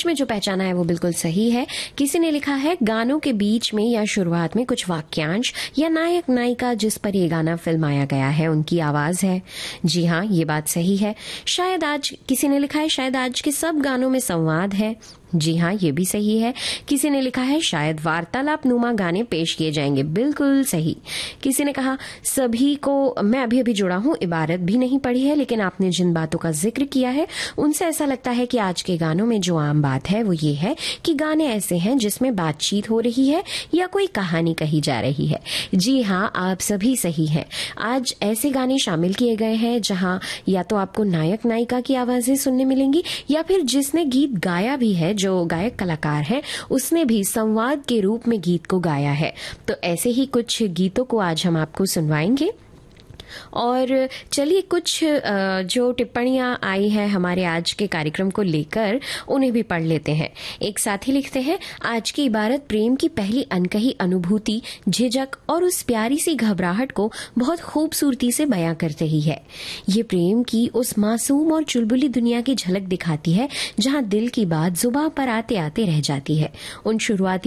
में जो पहचाना है वो बिल्कुल सही है। किसी ने लिखा है गानों के बीच में या शुरुआत में कुछ वाक्यांश या नायक नायिका जिस पर ये गाना फिल्माया गया है उनकी आवाज है। जी हाँ, ये बात सही है। शायद आज, किसी ने लिखा है शायद आज के सब गानों में संवाद है। जी हाँ, ये भी सही है। किसी ने लिखा है शायद वार्तालाप नुमा गाने पेश किए जाएंगे। बिल्कुल सही। किसी ने कहा सभी को, मैं अभी अभी जुड़ा हूं, इबारत भी नहीं पढ़ी है, लेकिन आपने जिन बातों का जिक्र किया है उनसे ऐसा लगता है कि आज के गानों में जो आम बात है वो ये है कि गाने ऐसे हैं जिसमें बातचीत हो रही है या कोई कहानी कही जा रही है। जी हाँ, आप सभी सही हैं। आज ऐसे गाने शामिल किए गए हैं जहां या तो आपको नायक नायिका की आवाजें सुनने मिलेंगी या फिर जिसने गीत गाया भी है, जो गायक कलाकार है, उसने भी संवाद के रूप में गीत को गाया है। तो ऐसे ही कुछ गीतों को आज हम आपको सुनवाएंगे। और चलिए कुछ जो टिप्पणियां आई है हमारे आज के कार्यक्रम को लेकर उन्हें भी पढ़ लेते हैं। एक साथी लिखते हैं, आज की इबारत प्रेम की पहली अनकही अनुभूति, झिझक और उस प्यारी सी घबराहट को बहुत खूबसूरती से बयां कर रही है। ये प्रेम की उस मासूम और चुलबुली दुनिया की झलक दिखाती है जहां दिल की बात जुबान पर आते आते रह जाती है। उन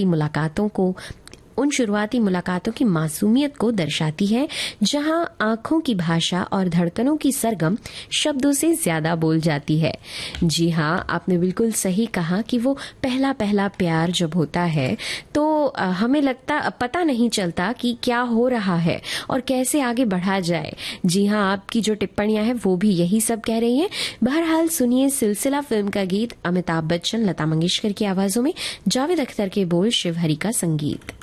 शुरुआती मुलाकातों की मासूमियत को दर्शाती है जहां आंखों की भाषा और धड़कनों की सरगम शब्दों से ज्यादा बोल जाती है। जी हाँ, आपने बिल्कुल सही कहा कि वो पहला पहला प्यार जब होता है तो हमें पता नहीं चलता कि क्या हो रहा है और कैसे आगे बढ़ा जाए। जी हाँ, आपकी जो टिप्पणियां हैं वो भी यही सब कह रही हैं। बहरहाल सुनिए सिलसिला फिल्म का गीत, अमिताभ बच्चन, लता मंगेशकर की आवाजों में, जावेद अख्तर के बोल, शिव हरी का संगीत।